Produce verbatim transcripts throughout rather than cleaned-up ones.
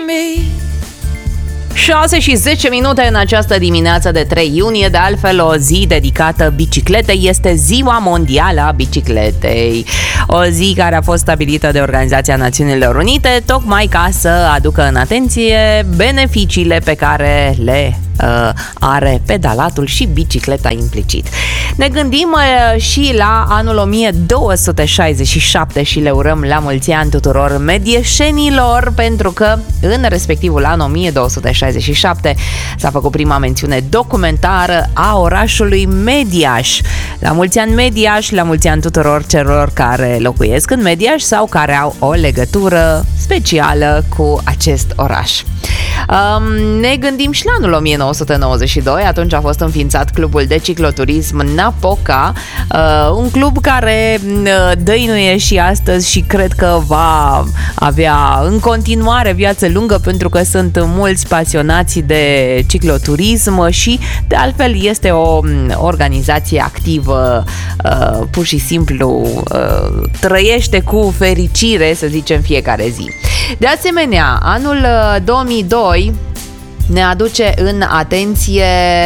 șase și zece minute în această dimineață de trei iunie, de altfel o zi dedicată bicicletei, este Ziua Mondială a Bicicletei. O zi care a fost stabilită de Organizația Națiunilor Unite tocmai ca să aducă în atenție beneficiile pe care le uh, are pedalatul și bicicleta implicit. Ne gândim uh, și la anul o mie două sute șaizeci și șapte și le urăm la mulți ani tuturor medieșenilor, pentru că în respectivul an o mie două sute șaizeci și șapte s-a făcut prima mențiune documentară a orașului Mediaș. La mulți ani Mediaș, la mulți ani tuturor celor care locuiesc în Mediaș sau care au o legătură specială cu acest oraș. Um, ne gândim și la anul o mie nouă sute nouăzeci și doi, atunci a fost înființat clubul de cicloturism Napoca, uh, un club care uh, dăinuie și astăzi și cred că va avea în continuare viață lungă, pentru că sunt mulți pasionați de cicloturism și de altfel este o organizație activă, uh, pur și simplu uh, trăiește cu fericire, să zicem, fiecare zi. De asemenea, anul două mii doi ne aduce în atenție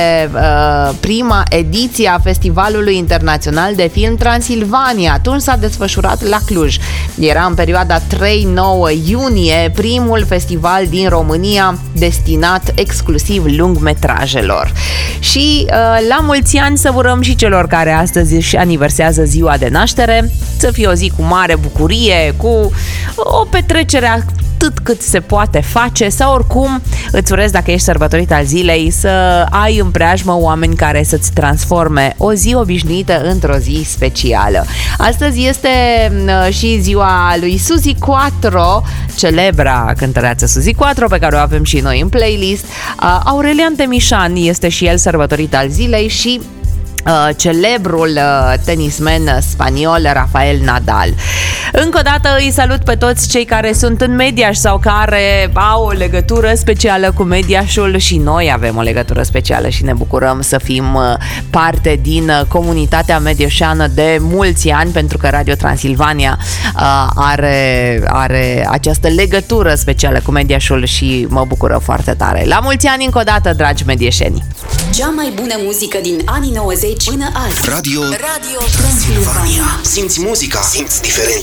uh, prima ediție a Festivalului Internațional de Film Transilvania. Atunci s-a desfășurat la Cluj. Era în perioada trei nouă iunie, primul festival din România destinat exclusiv lungmetrajelor. Și uh, la mulți ani să urăm și celor care astăzi își aniversează ziua de naștere, să fie o zi cu mare bucurie, cu o petrecere atât cât se poate face, sau oricum îți urez, dacă ești sărbătorit al zilei, să ai în preajmă oameni care să-ți transforme o zi obișnuită într-o zi specială. Astăzi este și ziua lui Suzi Quatro, celebra cântăreață Suzi Quatro, pe care o avem și noi în playlist. Aurelian Temișan este și el sărbătorit al zilei și Uh, celebrul uh, tenismen spaniol Rafael Nadal. Încă o dată îi salut pe toți cei care sunt în Mediaș sau care au o legătură specială cu Mediașul, și noi avem o legătură specială și ne bucurăm să fim uh, parte din uh, comunitatea medioșeană de mulți ani, pentru că Radio Transilvania uh, are, are această legătură specială cu Mediașul și mă bucură foarte tare. La mulți ani încă o dată, dragi medieșeni! Cea mai bună muzică din anii nouăzeci până azi. Radio, Radio Transilvania. Simți muzica, simți diferența.